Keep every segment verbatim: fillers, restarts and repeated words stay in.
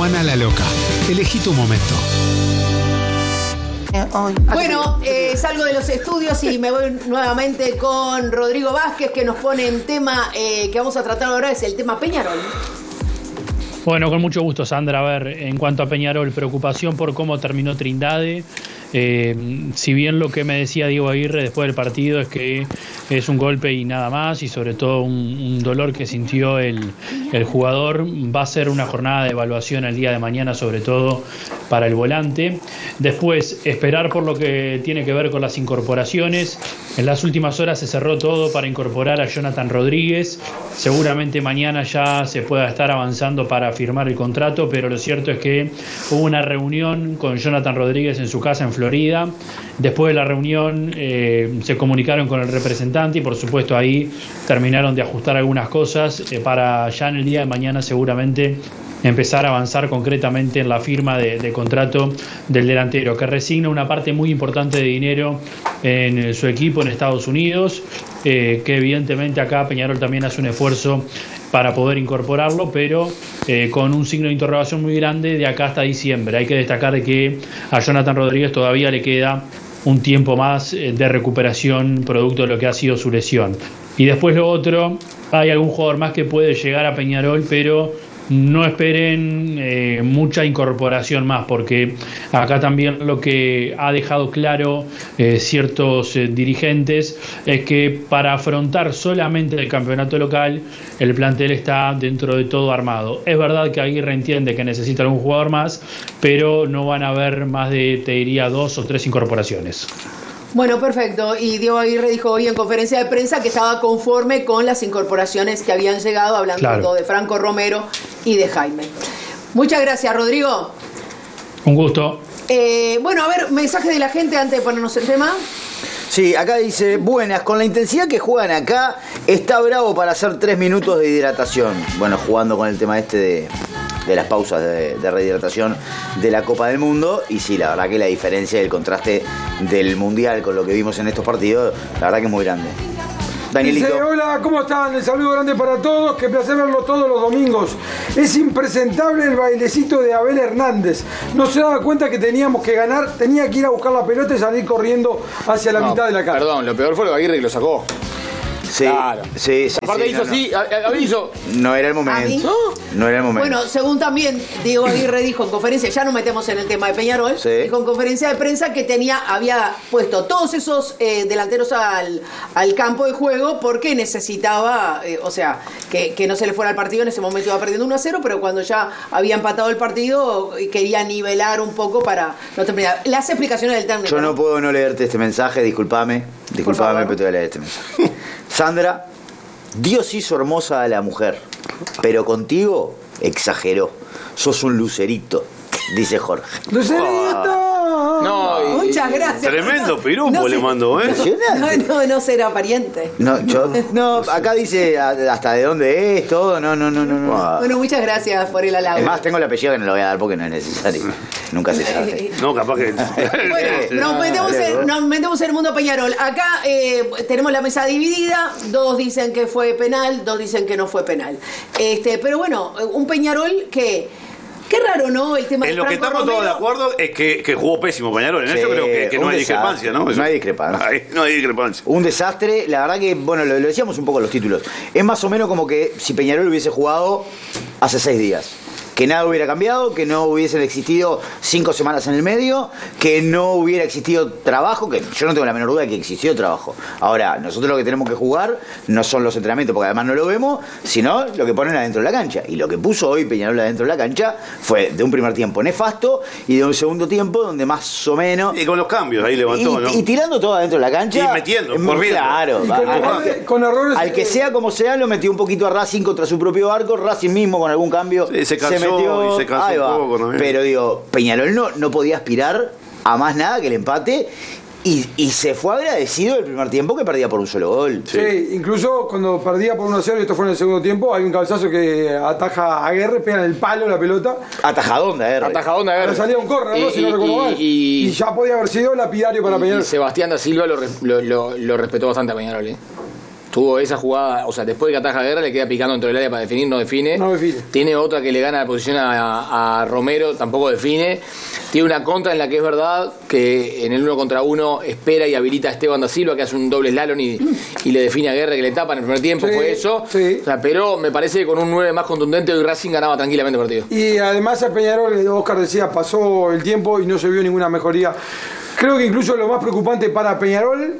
Juana la Loca. Elegí tu momento. Bueno, eh, salgo de los estudios y me voy nuevamente con Rodrigo Vázquez, que nos pone en tema eh, que vamos a tratar ahora, es el tema Peñarol. Bueno, con mucho gusto, Sandra. A ver, en cuanto a Peñarol, preocupación por cómo terminó Trindade. Eh, si bien lo que me decía Diego Aguirre después del partido es que es un golpe y nada más, y sobre todo un, un dolor que sintió el, el jugador, va a ser una jornada de evaluación el día de mañana, sobre todo para el volante. Después, esperar por lo que tiene que ver con las incorporaciones. En las últimas horas se cerró todo para incorporar a Jonathan Rodríguez. Seguramente mañana ya se pueda estar avanzando para firmar el contrato, pero lo cierto es que hubo una reunión con Jonathan Rodríguez en su casa en Florida. Después de la reunión eh, se comunicaron con el representante y por supuesto ahí terminaron de ajustar algunas cosas eh, para ya en el día de mañana seguramente empezar a avanzar concretamente en la firma de, de contrato del delantero, que resigna una parte muy importante de dinero en su equipo en Estados Unidos, eh, que evidentemente acá Peñarol también hace un esfuerzo para poder incorporarlo, pero eh, con un signo de interrogación muy grande de acá hasta diciembre. Hay que destacar que a Jonathan Rodríguez todavía le queda un tiempo más de recuperación producto de lo que ha sido su lesión. Y después lo otro, hay algún jugador más que puede llegar a Peñarol, pero no esperen eh, mucha incorporación más, porque acá también lo que ha dejado claro eh, ciertos eh, dirigentes es que para afrontar solamente el campeonato local el plantel está dentro de todo armado. Es verdad que Aguirre entiende que necesita algún jugador más, pero no van a haber más de, te diría, dos o tres incorporaciones. Bueno, perfecto. Y Diego Aguirre dijo hoy en conferencia de prensa que estaba conforme con las incorporaciones que habían llegado, hablando claro. de Franco Romero y de Jaime. Muchas gracias, Rodrigo. Un gusto. Eh, bueno, a ver, mensaje de la gente antes de ponernos el tema. Sí, acá dice, buenas, con la intensidad que juegan acá, está bravo para hacer tres minutos de hidratación. Bueno, jugando con el tema este de, de las pausas de, de rehidratación de la Copa del Mundo. Y sí, la verdad que la diferencia y el contraste del Mundial con lo que vimos en estos partidos, la verdad que es muy grande. Danielito. Dice, hola, ¿cómo están? El saludo grande para todos, qué placer verlo todos los domingos. Es impresentable el bailecito de Abel Hernández. No se daba cuenta que teníamos que ganar, tenía que ir a buscar la pelota y salir corriendo hacia la no, mitad de la cancha. Perdón, lo peor fue lo de Aguirre que lo sacó. Sí, claro. sí, sí. Aparte sí, hizo no, así, no. hizo. No era el momento. No era el momento. Bueno, según también Diego Aguirre dijo en conferencia, ya nos metemos en el tema de Peñarol, sí. dijo en conferencia de prensa que tenía, había puesto todos esos eh, delanteros al, al campo de juego porque necesitaba, eh, o sea, que, que no se le fuera el partido, en ese momento iba perdiendo uno a cero, pero cuando ya había empatado el partido quería nivelar un poco para no terminar. Las explicaciones del técnico. Yo no puedo no leerte este mensaje, discúlpame, discúlpame, pero te voy a leer este mensaje. Sandra, Dios hizo hermosa a la mujer, pero contigo exageró. Sos un lucerito, dice Jorge. ¡Lucerito! No, y, muchas gracias. Tremendo piropo no le mandó, ¿eh? No, no, no será pariente. No, yo, no, acá dice hasta de dónde es, todo, no, no, no, no. Bueno, muchas gracias por el halago. Además, tengo el apellido que no lo voy a dar porque no es necesario. Nunca se sabe. No, capaz que... Bueno, nos metemos, en, nos metemos en el mundo Peñarol. Acá eh, tenemos la mesa dividida, dos dicen que fue penal, dos dicen que no fue penal. Este, pero bueno, un Peñarol que... Qué raro, ¿no? El tema en de lo que Franco estamos Romero. todos de acuerdo es que, que jugó pésimo Peñarol. En sí, eso creo que, que no hay desastre. discrepancia, ¿no? Eso, no hay discrepancia. Hay, no hay discrepancia. Un desastre. La verdad que, bueno, lo, lo decíamos un poco en los títulos. Es más o menos como que si Peñarol hubiese jugado hace seis días. Que nada hubiera cambiado, que no hubiesen existido cinco semanas en el medio, que no hubiera existido trabajo, que yo no tengo la menor duda de que existió trabajo. Ahora, nosotros lo que tenemos que jugar no son los entrenamientos, porque además no lo vemos, sino lo que ponen adentro de la cancha. Y lo que puso hoy Peñarol adentro de la cancha fue de un primer tiempo nefasto y de un segundo tiempo donde más o menos... Y con los cambios, ahí levantó, y, ¿no? Y tirando todo adentro de la cancha. Y metiendo, corriendo. Claro. Y Va, con, a, errores, con errores... Al que sea como sea, lo metió un poquito a Racing contra su propio arco. Racing mismo con algún cambio sí, se, cansó, se metió... Y se cansó ahí va. un poco también. Pero digo, Peñarol no, no podía aspirar a más nada que el empate. Y, y se fue agradecido el primer tiempo que perdía por un solo gol. Sí, sí, incluso cuando perdía por uno a cero, y esto fue en el segundo tiempo, hay un cabezazo que ataja a Aguirre, pega en el palo la pelota. Atajadón de Aguirre. Atajadón de Aguirre. Pero salía un córner, ¿no? Y, si no recuerdo mal. Y, y ya podía haber sido lapidario para y, Peñarol. Y Sebastián da Silva lo, lo, lo, lo respetó bastante a Peñarol, ¿eh? tuvo esa jugada, o sea, después de que ataja a Guerra, le queda picando dentro del área para definir, no define. No define. Tiene otra que le gana la posición a, a Romero, tampoco define. Tiene una contra en la que es verdad que en el uno contra uno espera y habilita a Esteban da Silva, que hace un doble slalom y, y le define a Guerra, que le tapa en el primer tiempo, Sí, fue eso. sí. O sea, pero me parece que con un nueve más contundente hoy Racing ganaba tranquilamente el partido. Y además a Peñarol, Oscar decía, pasó el tiempo y no se vio ninguna mejoría. Creo que incluso lo más preocupante para Peñarol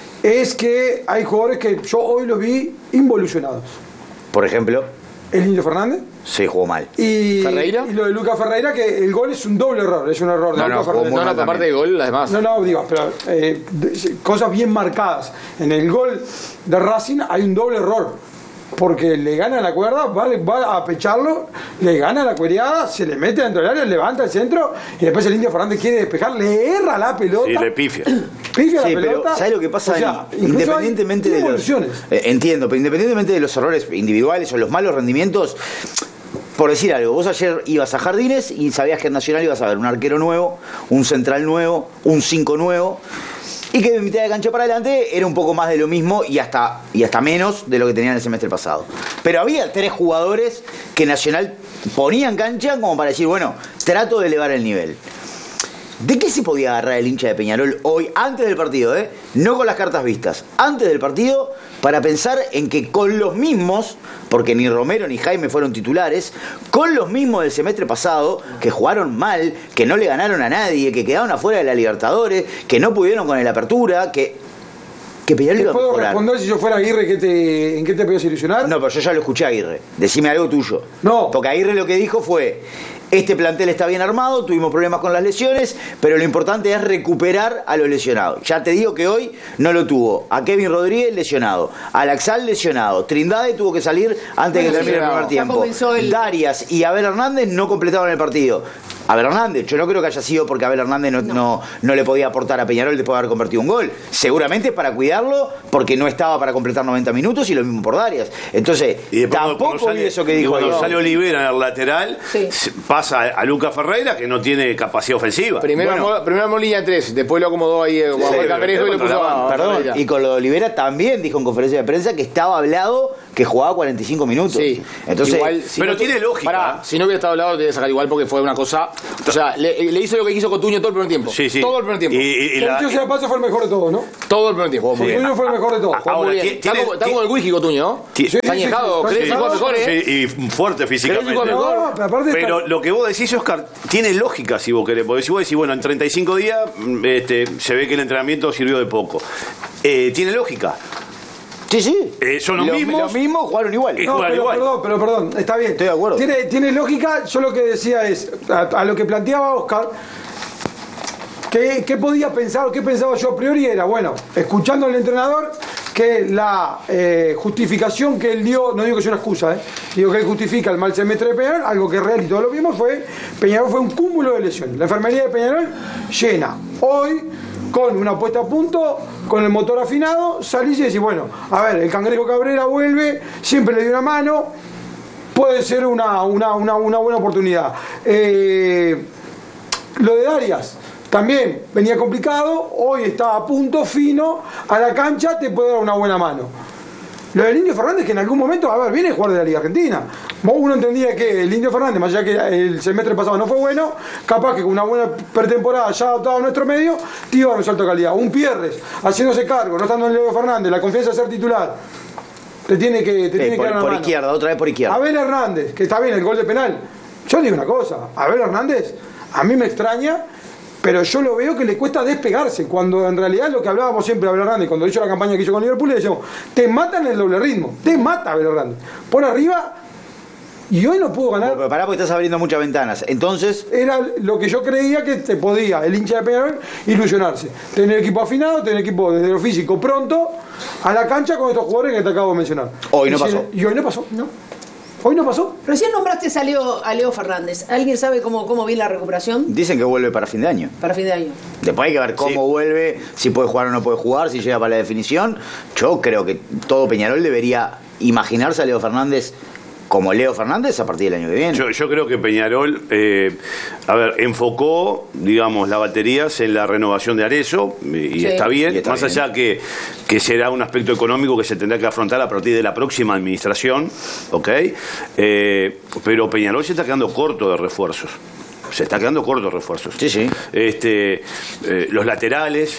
es que hay jugadores que yo hoy los vi involucionados. Por ejemplo, El Indio Fernández se jugó mal. y, ¿Ferreira? y lo de Lucas Ferreira, que el gol es un doble error, es un error de No, no, Lucas Ferreira. no, no, aparte del gol, las demás. No, no, digo, pero eh, de- cosas bien marcadas. En el gol de Racing hay un doble error. Porque le gana la cuerda, va, va a pecharlo, le gana la cuereada, se le mete dentro del área, levanta el centro y después el Indio Fernández quiere despejar, le erra la pelota. Sí, le pifia. Pifia Sí, la pero pelota. ¿sabes lo que pasa? O sea, incluso independientemente hay de los, evoluciones. eh, entiendo, pero independientemente de los errores individuales o los malos rendimientos, por decir algo, vos ayer ibas a Jardines y sabías que en Nacional ibas a ver un arquero nuevo, un central nuevo, un cinco nuevo, y que de mitad de cancha para adelante era un poco más de lo mismo y hasta, y hasta menos de lo que tenían el semestre pasado. Pero había tres jugadores que Nacional ponía en cancha como para decir, bueno, trato de elevar el nivel. ¿De qué se podía agarrar el hincha de Peñarol hoy, antes del partido, eh? No con las cartas vistas, antes del partido, para pensar en que con los mismos, porque ni Romero ni Jaime fueron titulares, con los mismos del semestre pasado, que jugaron mal, que no le ganaron a nadie, que quedaron afuera de la Libertadores, que no pudieron con el Apertura, que, que Peñarol ¿Te iba a puedo mejorar? responder si yo fuera Aguirre ¿qué te, en qué te podías ilusionar? No, pero yo ya lo escuché a Aguirre. Decime algo tuyo. No. Porque Aguirre lo que dijo fue, este plantel está bien armado, tuvimos problemas con las lesiones, pero lo importante es recuperar a los lesionados. Ya te digo que hoy no lo tuvo. A Kevin Rodríguez lesionado, a Laxal lesionado, Trindade tuvo que salir antes de que Bueno, termine sí, el primer ya tiempo. comenzó el- Darias y Abel Hernández no completaban el partido. Abel Hernández, yo no creo que haya sido porque Abel Hernández no, no. no, no le podía aportar a Peñarol después de haber convertido un gol. Seguramente es para cuidarlo, porque no estaba para completar noventa minutos y lo mismo por Darias. Entonces, Y después cuando- tampoco cuando sale- vi eso que y dijo cuando ahí. sale Olivera en el lateral, Sí. se- pasa a Lucas Ferreira, que no tiene capacidad ofensiva. Primero, Bueno. armó, primero armó línea tres, después lo acomodó ahí eh, como a Sí, Juan Perejo y lo pero puso a Perdón, Ferreira. y con lo de Olivera también dijo en conferencia de prensa que estaba hablado que jugaba cuarenta y cinco minutos. Sí, Entonces, igual, si pero no- tiene lógica. Pará, si no hubiera estado hablado, te tenía que sacar igual porque fue una cosa. O sea, le, le hizo lo que quiso Cotuño todo el primer tiempo. Sí, sí. Todo el primer tiempo. Y, y- y Que la- dicho sea de paso fue el mejor de todos, ¿no? Todo el primer tiempo. Jugó muy bien. Cotuño fue el mejor de todos. Ah, Jugó ahora, muy bien. tiene- Está como, está como el whisky Cotuño, ¿no? Sí, Sí, Está sí, añejado, sí, ¿crees sí, que juega sí, mejor, eh? sí, y fuerte físicamente. Pero No, pero aparte está- Pero lo que vos decís, Oscar, tiene lógica si vos querés. Porque si vos decís, bueno, en treinta y cinco días mm, este, se ve que el entrenamiento sirvió de poco. Eh, tiene lógica. sí, sí. Eh, son los mismos. Los mismos jugaron igual. Y No, juegan pero igual. perdón, pero perdón, está bien. Estoy de acuerdo. Tiene, tiene lógica, yo lo que decía es, a, a lo que planteaba Oscar, ¿qué, qué podía pensar o qué pensaba yo a priori? Era, bueno, escuchando al entrenador, que la eh, justificación que él dio, no digo que sea una excusa, eh, digo que él justifica el mal semestre de Peñarol, algo que es real y todos lo vimos, fue, Peñarol fue un cúmulo de lesiones. La enfermería de Peñarol llena. Hoy, con una puesta a punto, con el motor afinado, salís y decís, bueno, a ver, el Cangrejo Cabrera vuelve, siempre le dio una mano, puede ser una, una, una, una buena oportunidad. Eh, lo de Darias también venía complicado, hoy está a punto, fino, a la cancha te puede dar una buena mano. Lo del Indio Fernández, que en algún momento, a ver, viene a jugar de la Liga Argentina. Uno entendía que el Indio Fernández, más allá que el semestre pasado no fue bueno, capaz que con una buena pretemporada ya adaptado a nuestro medio, te iba a dar un salto de calidad. Un Pierres, haciéndose cargo, no estando en Leo Fernández, la confianza de ser titular, te tiene que, te Sí, tiene que por dar una por mano. izquierda, otra vez por izquierda. Abel Hernández, que está bien, el gol de penal. Yo le digo una cosa, Abel Hernández, a mí me extraña, pero yo lo veo que le cuesta despegarse, cuando en realidad lo que hablábamos siempre de Abel Hernández, cuando hizo la campaña que hizo con Liverpool, le decíamos, te matan el doble ritmo, te mata Abel Hernández. Por arriba, y hoy no pudo ganar. Pero pará porque estás abriendo muchas ventanas. Entonces, Era lo que yo creía que te podía, el hincha de Peñarol, ilusionarse. Tener equipo afinado, tener equipo desde lo físico pronto, a la cancha con estos jugadores que te acabo de mencionar. Hoy no Y si- pasó. Y hoy no pasó. No. Hoy no pasó. Recién nombraste a Leo, a Leo Fernández. ¿Alguien sabe cómo, cómo viene la recuperación dicen que vuelve para fin de año. para fin de año? Después hay que ver cómo Sí. vuelve, si puede jugar o no puede jugar, si llega para la definición. Yo creo que todo Peñarol debería imaginarse a Leo Fernández como Leo Fernández a partir del año que viene. Yo, yo creo que Peñarol, eh, a ver, enfocó, digamos, las baterías en la renovación de Arezzo, y, Sí. está bien, Y está más bien. allá que, que será un aspecto económico que se tendrá que afrontar a partir de la próxima administración, ¿ok? Eh, pero Peñarol se está quedando corto de refuerzos. Se está quedando corto de refuerzos. Sí, sí. Este, eh, los laterales,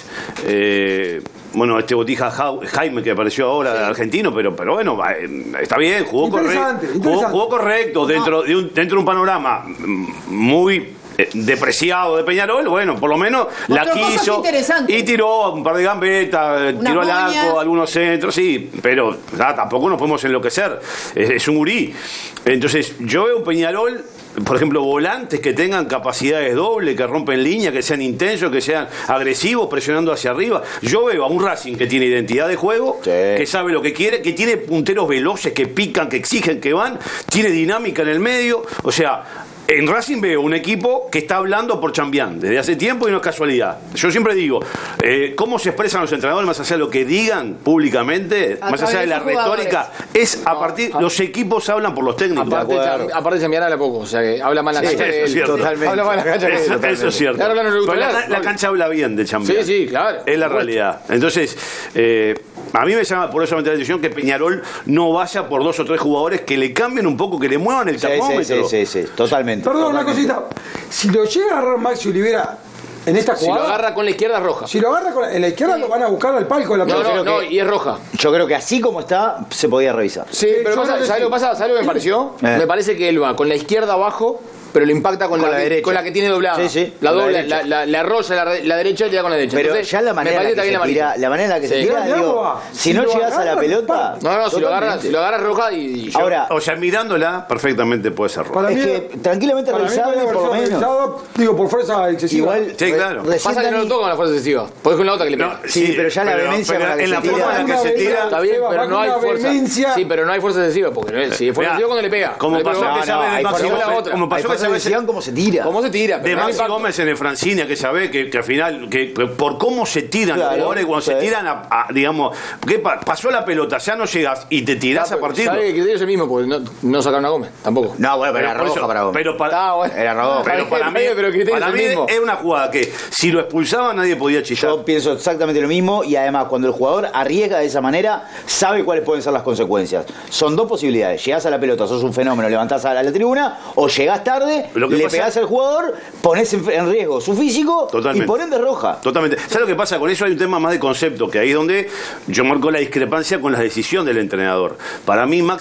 eh, bueno, este Botija Ja- Jaime que apareció ahora, argentino, pero, pero bueno, va, eh, está bien, jugó Interesante, correcto. Jugó, interesante. jugó correcto dentro, de un, dentro de un panorama mm, muy eh, depreciado de Peñarol. Bueno, por lo menos la Mostró cosas quiso interesantes. y tiró un par de gambetas, eh, Una tiró al moña. arco, algunos centros, sí, pero ah, tampoco nos podemos enloquecer. Es, es un gurí. Entonces, yo veo un Peñarol, por ejemplo, volantes que tengan capacidades doble, que rompen línea, que sean intensos, que sean agresivos, presionando hacia arriba. Yo veo a un Racing que tiene identidad de juego, Sí. que sabe lo que quiere, que tiene punteros veloces, que pican, que exigen, que van, tiene dinámica en el medio. O sea, en Racing veo un equipo que está hablando por chambeán desde hace tiempo y no es casualidad. Yo siempre digo, eh, cómo se expresan los entrenadores, más allá de lo que digan públicamente, A más allá de través de la sus jugadores. retórica, es a partir, los equipos hablan por los técnicos. Aparte, acuerdo. Cham- aparte Chambián habla poco, o sea que habla más la Sí, cancha que eso es él. cierto. Totalmente. Habla más la cancha que él. Eso, eso es cierto. Claro, no le gusta Pero la, hablar. la cancha habla bien de Champions. Sí, sí, claro. Es la Por supuesto. realidad. Entonces, eh, a mí me llama por eso la atención que Peñarol no vaya por dos o tres jugadores que le cambien un poco, que le muevan el Sí, sí, termómetro. sí, sí, sí, totalmente. Perdón, una totalmente. cosita. Si lo llega a agarrar Maxi Olivera en esta Si lo jugada, agarra con la izquierda, roja. si lo agarra con la, en la izquierda, lo van a buscar al palco de la No, pelota. no, no, y es roja. Yo creo que así como está, se podía revisar. Sí, Eh, pero yo pasa, creo que ¿sabes sí. lo que pasa? ¿Sabes lo que me pareció? Eh. Me parece que él va con la izquierda abajo, pero lo impacta con, Con la, la que- derecha. con la que tiene doblada. Sí, sí, La con la doble, derecha. la, la, la arrolla la, re- la derecha y le da con la derecha. Pero Entonces, ya la me manera en la parece que está bien se la amarilla. tira, la manera en la que se Sí. tira, Pero digo, Diego, si si no lo llegas a la agarra, pelota. No, no, si lo agarra, totalmente. si lo agarra roja y. Yo- Ahora- o sea, mirándola, perfectamente puede ser roja. Para Es mí, que tranquilamente para mí revisable, puede haber por lo sido menos. revisado, digo, por fuerza excesiva. Igual, Sí, claro. re- recién Pasa que no lo Dani- toca con la fuerza excesiva. Podés con la otra que le No, pega. Sí, pero ya la vehemencia pero con la que en se la tira- forma en la que se tira. Está bien, Seba, pero va no con hay una fuerza. vehemencia. Sí, pero no hay fuerza excesiva, porque no es- si es fuerza Mirá, excesiva cuando le pega. Como No le pasó pegó. que No, esa no, vez de hay Maxi fuerza- Gómez, otra. como hay pasó que fuerza esa de vez decisión como se tira. ¿Cómo se tira? de Pero no hay Maxi impacto. Gómez en el Francina, que sabe que, que al final, que, que por cómo se tiran los Claro, jugadores, cuando sí. se tiran a, a, digamos, ¿qué pa- pasó la pelota? Ya no llegas y te tirás a partir. ¿Sabe que el criterio es el mismo? Porque no, no sacaron a Gómez, tampoco. No, bueno, pero era por roja eso- para Gómez. Pero para, Ah, bueno. Era roja. pero Está para bien, mí, está bien, pero el criterio para es mí el mismo. es una jugada que si lo expulsaba nadie podía chillar. Yo pienso exactamente lo mismo y además cuando el jugador arriesga de esa manera, sabe cuáles pueden ser las consecuencias. Son dos posibilidades. Llegás a la pelota, sos un fenómeno, levantás a la, a la tribuna, o llegás tarde, Lo que le pasa- pegás al jugador, ponés en, en riesgo su físico Totalmente. y por ende roja. Totalmente. ¿Sabes lo que pasa? Con eso hay un tema más de concepto, que ahí es donde yo marco la discrepancia con la decisión del entrenador. Para mí, Maxi